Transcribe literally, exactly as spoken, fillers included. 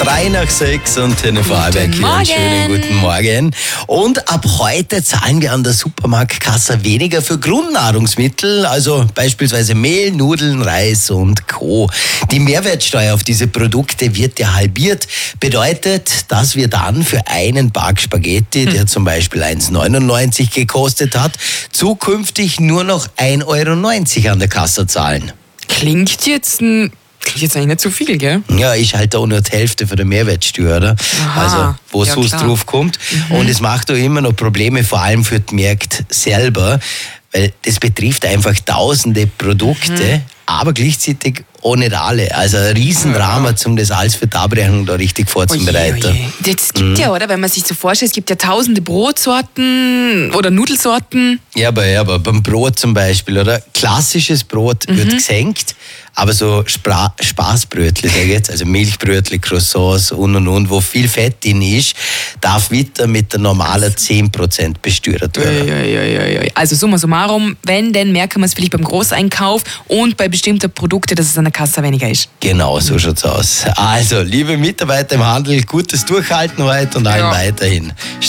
Drei nach sechs und T N V-Werk hier. Einen schönen guten Morgen. Und ab heute zahlen wir an der Supermarktkasse weniger für Grundnahrungsmittel, also beispielsweise Mehl, Nudeln, Reis und Co. Die Mehrwertsteuer auf diese Produkte wird ja halbiert. Bedeutet, dass wir dann für einen Bag Spaghetti, der zum Beispiel eins neunundneunzig gekostet hat, zukünftig nur noch ein Euro neunzig an der Kasse zahlen. Klingt jetzt ein Klingt jetzt eigentlich nicht so viel, gell? Ja, ist halt auch nur die Hälfte von der Mehrwertsteuer, oder? Aha, also, wo ja, es klar. drauf kommt. Mhm. Und es macht auch immer noch Probleme, vor allem für die Märkte selber, weil das betrifft einfach tausende Produkte, Mhm. aber gleichzeitig auch nicht alle. Also ein Riesendrama, Ja. um das alles für die Abrechnung da richtig vorzubereiten. Oje, oje. Das gibt ja, oder? Wenn man sich so vorstellt, es gibt ja tausende Brotsorten oder Nudelsorten. Ja, aber, ja, aber beim Brot zum Beispiel, oder? Klassisches Brot Mhm. wird gesenkt, aber so Spra- Spaßbrötli, sag ich jetzt, also Milchbrötli, Croissants und und und, wo viel Fett drin ist, darf wieder mit der normalen zehn Prozent besteuert werden. Ja, ja, ja, ja. Also summa summarum, wenn, dann merken wir es vielleicht beim Großeinkauf und bei bestimmten Produkten, dass es an der Kasse weniger ist. Genau, so schaut's aus. Also, liebe Mitarbeiter im Handel, gutes Durchhalten heute und allen Ja. weiterhin.